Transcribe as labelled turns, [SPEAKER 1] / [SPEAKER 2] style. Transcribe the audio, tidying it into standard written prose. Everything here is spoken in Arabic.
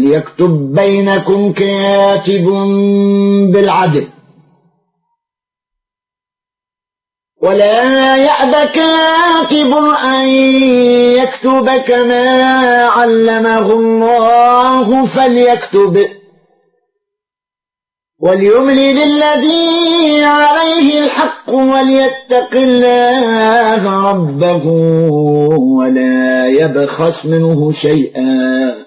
[SPEAKER 1] وليكتب بينكم كاتب بالعدل ولا يأب كاتب أن يكتب كما علمه الله فليكتب وليملل الذي عليه الحق وليتق الله ربه ولا يبخس منه شيئا